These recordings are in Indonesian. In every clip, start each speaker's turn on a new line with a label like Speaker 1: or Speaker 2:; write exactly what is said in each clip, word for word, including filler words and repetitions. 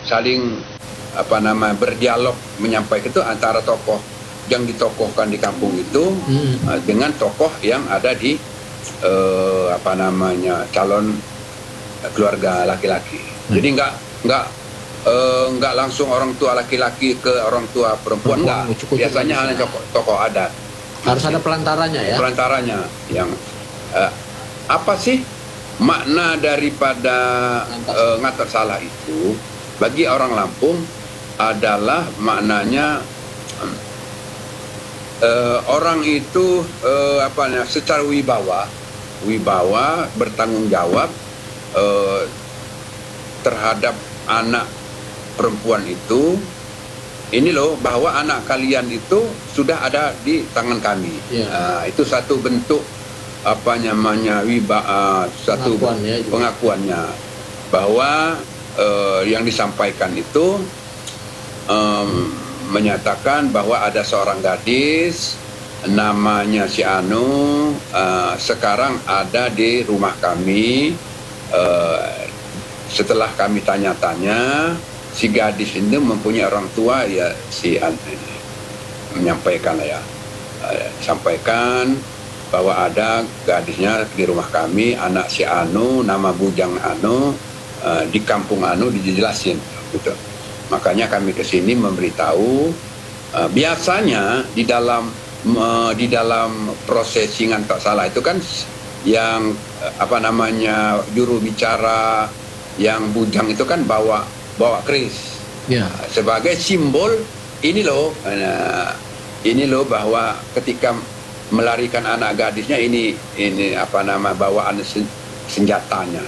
Speaker 1: saling apa nama berdialog menyampaikan itu antara tokoh yang ditokohkan di kampung itu hmm. uh, dengan tokoh yang ada di uh, apa namanya calon keluarga laki-laki. Hmm. Jadi nggak nggak uh, nggak langsung orang tua laki-laki ke orang tua perempuan, perempuan nggak. Cukup biasanya hanya tokoh, tokoh adat.
Speaker 2: Harus ada pelantaranya ya.
Speaker 1: Pelantaranya yang uh, apa sih makna daripada uh, ngatar salah itu bagi orang Lampung adalah maknanya um, uh, orang itu uh, apa namanya secara wibawa wibawa bertanggung jawab uh, terhadap anak perempuan itu. Ini loh bahwa anak kalian itu sudah ada di tangan kami. Ya. Uh, itu satu bentuk apa namanya wiba uh, satu Pengakuan, ya, pengakuannya bahwa uh, yang disampaikan itu um, menyatakan bahwa ada seorang gadis namanya si Anu uh, sekarang ada di rumah kami. Uh, setelah kami tanya-tanya, si gadis ini mempunyai orang tua, ya si Anu ini menyampaikan ya, uh, sampaikan bahwa ada gadisnya di rumah kami, anak si Anu, nama Bujang Anu, uh, di kampung Anu dijelasin, gitu. Makanya kami ke sini memberitahu. Uh, biasanya di dalam uh, di dalam proses singan tak salah itu kan yang uh, apa namanya juru bicara yang Bujang itu kan bawa bawa keris ya. uh, sebagai simbol ini loh, uh, ini loh bahwa ketika melarikan anak gadisnya ini ini apa nama bawaan sen, senjatanya,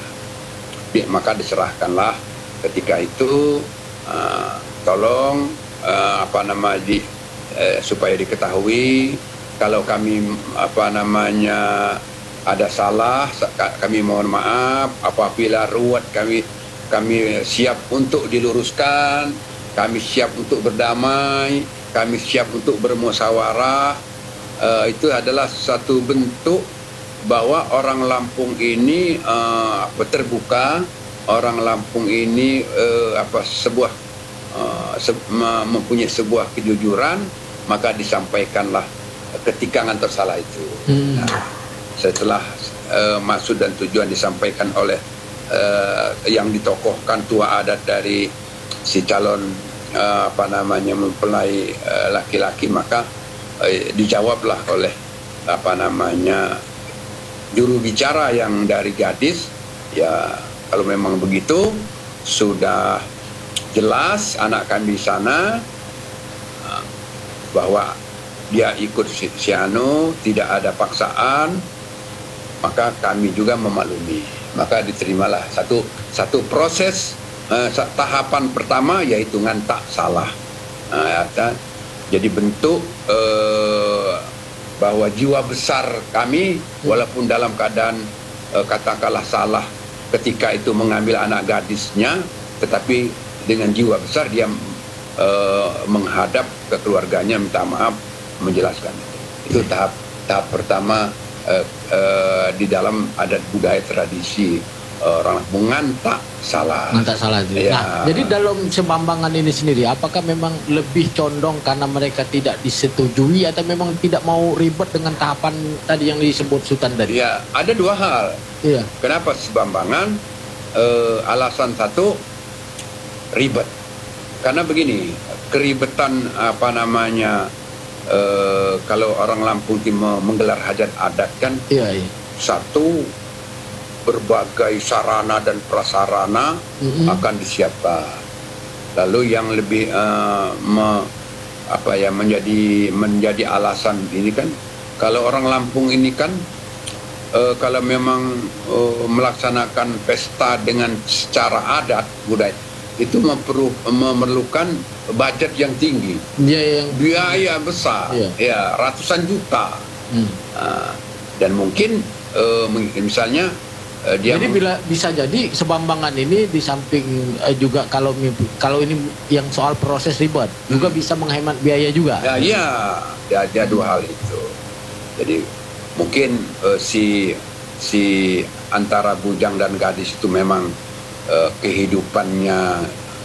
Speaker 1: maka diserahkanlah ketika itu. Uh, tolong uh, apa nama di uh, supaya diketahui kalau kami apa namanya ada salah, kami mohon maaf. Apabila ruwet kami kami siap untuk diluruskan, kami siap untuk berdamai, kami siap untuk bermusyawarah. Uh, itu adalah satu bentuk bahwa orang Lampung ini uh, terbuka. Orang Lampung ini uh, apa sebuah uh, se mempunyai sebuah kejujuran, maka disampaikanlah ketika ngantar salah itu. Hmm. Nah, setelah uh, maksud dan tujuan disampaikan oleh uh, yang ditokohkan tua adat dari si calon uh, apa namanya mempelai laki-laki, uh, maka uh, dijawablah oleh apa namanya juru bicara yang dari gadis, ya. Kalau memang begitu, sudah jelas anak kami di sana bahwa dia ikut si, si Anu, tidak ada paksaan, maka kami juga memaklumi. Maka diterimalah satu satu proses eh, tahapan pertama, yaitu ngantak salah. Nah, ya, jadi bentuk eh, bahwa jiwa besar kami, walaupun dalam keadaan eh, katakanlah salah ketika itu mengambil anak gadisnya, tetapi dengan jiwa besar dia uh, menghadap ke keluarganya, minta maaf, menjelaskan. Itu tahap tahap pertama uh, uh, di dalam adat budaya tradisi uh, orang mengantak salah.
Speaker 2: Mengantak salah itu. Ya. Nah, jadi dalam Sebambangan ini sendiri, apakah memang lebih condong karena mereka tidak disetujui atau memang tidak mau ribet dengan tahapan tadi yang disebut Sultan tadi?
Speaker 1: Ya, ada dua hal. Iya. Kenapa Sebambangan? Uh, alasan satu, ribet. Karena begini, keribetan apa namanya uh, kalau orang Lampung Timur menggelar hajat adat kan, iya, iya. Satu, berbagai sarana dan prasarana mm-hmm. akan disiapkan. Lalu yang lebih uh, me, apa ya menjadi menjadi alasan ini kan, kalau orang Lampung ini kan Uh, kalau memang uh, melaksanakan pesta dengan secara adat budaya itu memerlu, memerlukan budget yang tinggi, yeah, yang biaya besar, yeah. ya ratusan juta, hmm. uh, dan mungkin uh, misalnya uh, dia
Speaker 2: jadi bila bisa jadi Sebambangan ini di samping uh, juga kalau kalau ini yang soal proses ribet hmm. juga bisa menghemat biaya juga.
Speaker 1: Ya, iya, ya, ada dua hal itu. Jadi mungkin uh, si si antara bujang dan gadis itu memang uh, kehidupannya kata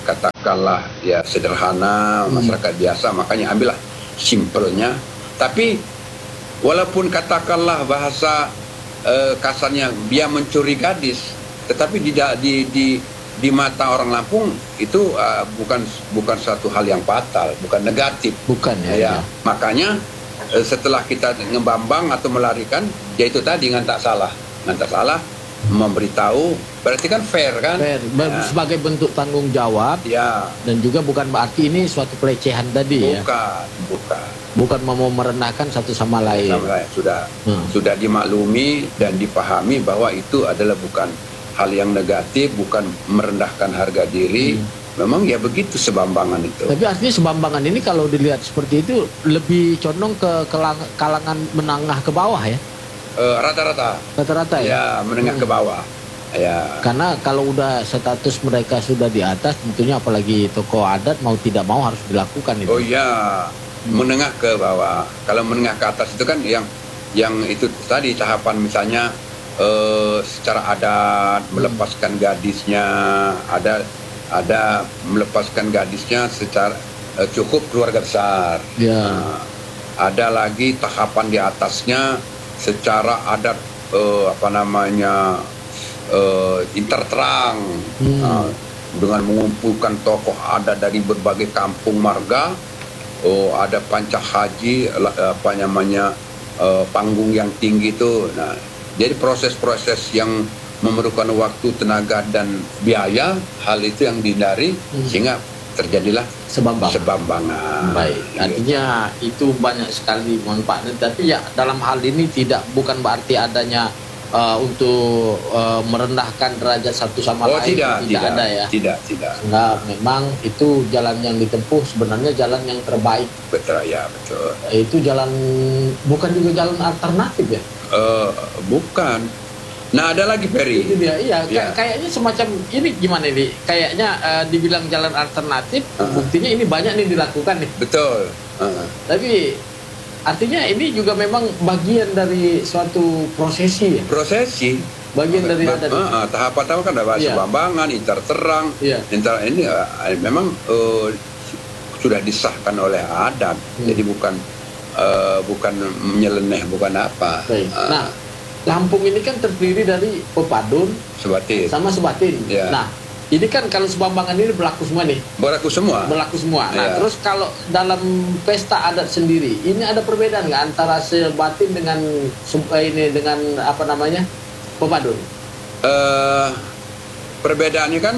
Speaker 1: katakanlah ya sederhana,
Speaker 2: Hmm.
Speaker 1: masyarakat biasa, makanya ambillah simpelnya. Tapi walaupun katakanlah bahasa eh, kasarnya dia mencuri gadis, tetapi di di di, di mata orang Lampung itu uh, bukan bukan satu hal yang fatal, bukan negatif.
Speaker 2: Bukan ya.
Speaker 1: Ya,
Speaker 2: ya.
Speaker 1: makanya eh, setelah kita ngebambang atau melarikan, ya itu tadi nggak salah, nggak salah memberitahu, berarti kan fair kan?
Speaker 2: Fair. Ber-
Speaker 1: Ya.
Speaker 2: Sebagai bentuk tanggung jawab
Speaker 1: Ya,
Speaker 2: dan juga bukan berarti ini suatu pelecehan tadi ya.
Speaker 1: bukan, bukan.
Speaker 2: Bukan mau merendahkan satu sama lain.
Speaker 1: Sama lain. Sudah
Speaker 2: Hmm.
Speaker 1: sudah dimaklumi dan dipahami bahwa itu adalah bukan hal yang negatif, bukan merendahkan harga diri.
Speaker 2: Hmm.
Speaker 1: Memang ya begitu sebambangan itu.
Speaker 2: Tapi artinya sebambangan ini kalau dilihat seperti itu lebih condong ke kelang- kalangan menengah ke bawah ya,
Speaker 1: Eh, rata-rata
Speaker 2: rata-rata ya.
Speaker 1: ya menengah
Speaker 2: Hmm.
Speaker 1: ke bawah. Ya.
Speaker 2: Karena kalau udah status mereka sudah di atas, tentunya apalagi tokoh adat mau tidak mau harus dilakukan itu.
Speaker 1: Oh iya, menengah ke bawah. Kalau menengah ke atas itu kan yang yang itu tadi tahapan misalnya eh, secara adat melepaskan gadisnya, ada ada melepaskan gadisnya secara eh, cukup keluarga besar.
Speaker 2: Ya.
Speaker 1: Nah, ada lagi tahapan di atasnya secara adat eh, apa namanya eh, interterang.
Speaker 2: Hmm.
Speaker 1: Nah, dengan mengumpulkan tokoh adat dari berbagai kampung marga. Oh, ada panca haji, la- apa namanya eh, panggung yang tinggi itu. Nah, jadi proses-proses yang memerlukan waktu, tenaga dan biaya, hal itu yang dihindari
Speaker 2: Hmm.
Speaker 1: sehingga terjadilah
Speaker 2: Sebambang.
Speaker 1: sebambangan.
Speaker 2: Baik,
Speaker 1: Gitu.
Speaker 2: artinya itu banyak sekali manfaatnya. Tapi ya dalam hal ini tidak bukan berarti adanya uh, untuk uh, merendahkan derajat satu sama
Speaker 1: Oh
Speaker 2: lain.
Speaker 1: tidak, tidak,
Speaker 2: ada ya.
Speaker 1: tidak, tidak.
Speaker 2: Nah, memang itu jalan yang ditempuh sebenarnya jalan yang terbaik.
Speaker 1: Betul ya, betul.
Speaker 2: Itu jalan bukan juga jalan alternatif ya.
Speaker 1: Eh, bukan. Nah, ada lagi Ferry.
Speaker 2: Itu dia, iya.
Speaker 1: Ya.
Speaker 2: Kay- Kayaknya semacam ini gimana nih? Kayaknya uh, dibilang jalan alternatif,
Speaker 1: Uh-huh.
Speaker 2: buktinya ini banyak nih dilakukan nih.
Speaker 1: Betul. Uh,
Speaker 2: Tapi artinya ini juga memang bagian dari suatu prosesi ya.
Speaker 1: prosesi.
Speaker 2: Bagian dari
Speaker 1: Ba-
Speaker 2: adat.
Speaker 1: uh, uh, tahap pertama kan ada bahasa
Speaker 2: Iya.
Speaker 1: bambangan, interterang.
Speaker 2: Iya.
Speaker 1: Inter ini uh, memang uh, sudah disahkan oleh adat.
Speaker 2: Hmm.
Speaker 1: Jadi bukan uh, bukan menyeleneh, bukan apa.
Speaker 2: Baik.
Speaker 1: Uh,
Speaker 2: Nah, Lampung ini kan terdiri dari Pepadun
Speaker 1: sebatis.
Speaker 2: sama Sebatin.
Speaker 1: Iya.
Speaker 2: Nah, ini kan kalau sebambangan ini berlaku semua nih,
Speaker 1: Berlaku semua.
Speaker 2: berlaku semua. Nah,
Speaker 1: Iya.
Speaker 2: terus kalau dalam pesta adat sendiri, ini ada perbedaan nggak antara Sebatin dengan Sub- eh, ini dengan apa namanya Pepadun?
Speaker 1: Eh, perbedaannya kan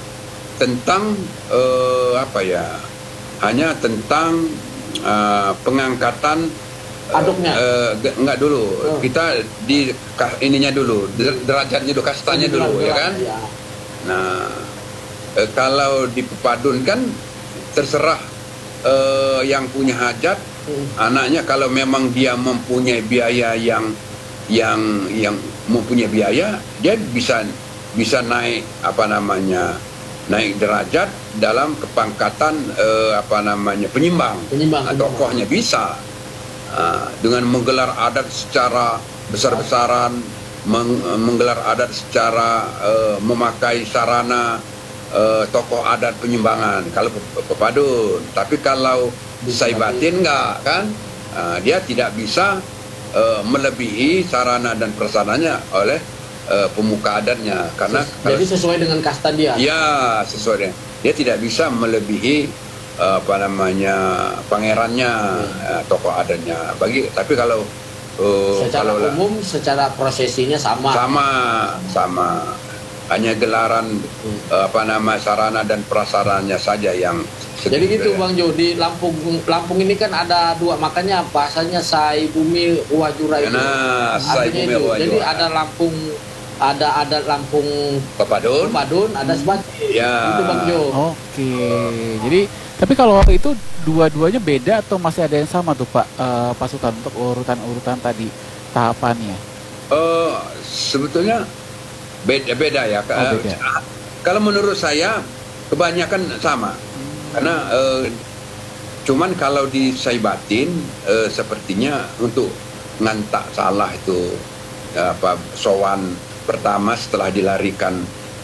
Speaker 1: tentang eh, apa ya? Hanya tentang eh, pengangkatan eh,
Speaker 2: Aduknya.
Speaker 1: eh, ge- enggak dulu.
Speaker 2: Oh.
Speaker 1: Kita di ka- ininya dulu, der- derajatnya dulu, kastanya dulu ya kan.
Speaker 2: Iya.
Speaker 1: Nah, eh, kalau di Pepadun kan terserah eh, yang punya hajat
Speaker 2: Hmm.
Speaker 1: anaknya, kalau memang dia mempunyai biaya yang yang yang mempunyai biaya, dia bisa bisa naik apa namanya naik derajat dalam kepangkatan eh, apa namanya penyimbang.
Speaker 2: Penyimbang,
Speaker 1: Nah,
Speaker 2: penyimbang.
Speaker 1: tokohnya bisa. Ah, dengan menggelar adat secara besar-besaran, meng- menggelar adat secara eh, memakai sarana eh, tokoh adat penyimbangan kalau pe- Pepadun. Tapi kalau Saibatin enggak kan. Ah, dia tidak bisa eh, melebihi sarana dan prasarananya oleh eh, pemuka adatnya karena kalau-
Speaker 2: Jadi sesuai dengan kasta dia.
Speaker 1: ya sesuai dengan dia tidak bisa melebihi eh, apa namanya pangerannya, eh, tokoh adatnya. Bagi tapi kalau eh,
Speaker 2: Secara
Speaker 1: kalau lah-
Speaker 2: umum, secara prosesinya sama.
Speaker 1: sama sama hanya gelaran
Speaker 2: Hmm.
Speaker 1: eh, apa nama sarana dan prasarannya saja yang
Speaker 2: Jadi
Speaker 1: segitu
Speaker 2: gitu
Speaker 1: ya.
Speaker 2: Bang Jo, di Lampung Lampung ini kan ada dua, makanya bahasanya Sai Bumi Wajura itu.
Speaker 1: Nah, Sai
Speaker 2: Artinya
Speaker 1: Bumi
Speaker 2: itu.
Speaker 1: Wajura.
Speaker 2: Jadi ada Lampung, ada adat Lampung
Speaker 1: Pepadun.
Speaker 2: Pepadun, ada Sebatin.
Speaker 1: Ya.
Speaker 2: Itu Bang Jo.
Speaker 3: Oke, jadi tapi kalau itu dua-duanya beda atau masih ada yang sama tuh Pak eh, Pak Sultan untuk urutan-urutan tadi tahapannya?
Speaker 1: Eh, sebetulnya beda-beda ya.
Speaker 3: Oh, beda.
Speaker 1: Eh, Kalau menurut saya kebanyakan sama. Karena eh, cuman kalau di Saibatin eh, sepertinya untuk ngantak salah itu eh, apa sowan pertama setelah dilarikan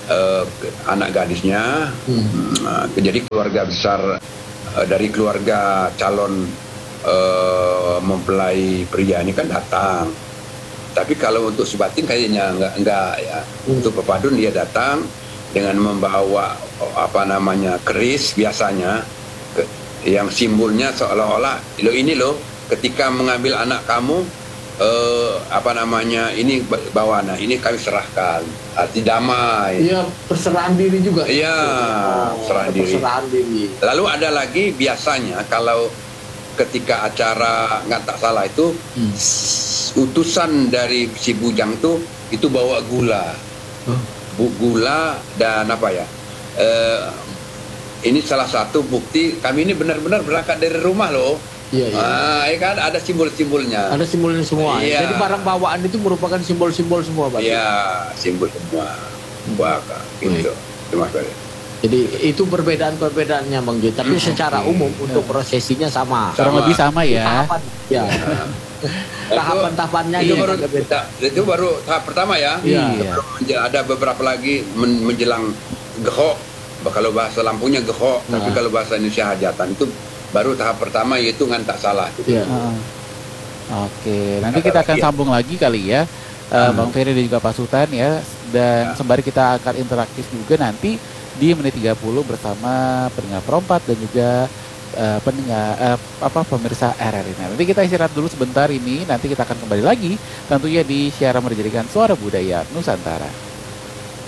Speaker 1: uh, anak gadisnya.
Speaker 2: Hmm.
Speaker 1: Uh, jadi keluarga besar uh, dari keluarga calon uh, mempelai pria ini kan datang. Tapi kalau untuk Subatin kayaknya enggak, enggak ya.
Speaker 2: Hmm.
Speaker 1: Untuk pepadun dia datang dengan membawa apa namanya keris biasanya, ke, yang simbolnya seolah-olah lo ini loh ketika mengambil anak kamu eh, apa namanya ini bawa anak ini kami serahkan, arti damai.
Speaker 2: Iya, perserahan diri juga.
Speaker 1: Iya,
Speaker 2: oh,
Speaker 1: perserahan diri.
Speaker 2: perserahan diri.
Speaker 1: Lalu ada lagi biasanya kalau ketika acara nggak tak salah itu
Speaker 2: Hmm.
Speaker 1: utusan dari si bujang tuh itu bawa gula.
Speaker 2: Oh.
Speaker 1: Bu- gula dan apa ya, eh, ini salah satu bukti kami ini benar-benar berangkat dari rumah loh.
Speaker 2: Iya, iya.
Speaker 1: Ah, ya kan ada simbol-simbolnya.
Speaker 2: Ada simbolnya semua.
Speaker 1: Iya.
Speaker 2: Jadi barang bawaan itu merupakan simbol-simbol semua, Pak.
Speaker 1: Iya, simbol semua. Baka, gitu. Terima kasih.
Speaker 2: Jadi itu perbedaan-perbedaannya, Bang Jo. Tapi secara umum untuk prosesinya sama.
Speaker 3: Kurang
Speaker 1: Sama.
Speaker 3: lebih sama ya.
Speaker 2: Tahapan, ya. Tahapan-tahapannya
Speaker 1: itu
Speaker 2: aja
Speaker 1: baru
Speaker 2: yang berbeda.
Speaker 1: itu baru tahap pertama ya.
Speaker 2: Iya.
Speaker 1: Sebelum menje- ada beberapa lagi men- menjelang gehok. Kalau bahasa Lampungnya gehok,
Speaker 2: Nah.
Speaker 1: tapi kalau bahasa Indonesia hajatan itu baru tahap pertama yaitu ngantak salah.
Speaker 2: Iya.
Speaker 3: Heeh. Oke, nanti kita akan
Speaker 1: Iya.
Speaker 3: sambung lagi kali ya, uh, Bang Ferry dan juga Pak Sultan ya. Dan
Speaker 1: Ya.
Speaker 3: sembari kita akan interaktif juga nanti di menit tiga puluh bersama pendengar perempat dan juga uh, pendengar uh, apa pemirsa R R I. Nanti kita istirahat dulu sebentar ini, nanti kita akan kembali lagi tentunya di siaran menjadikan suara budaya Nusantara.